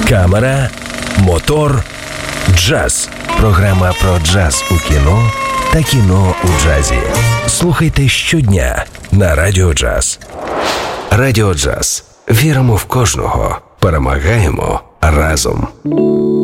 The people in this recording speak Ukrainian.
камера, мотор, джаз. Програма про джаз у кіно та кіно у джазі. Слухайте щодня на Радіо Джаз. Радіо Джаз. Віримо в кожного. Перемагаємо разом.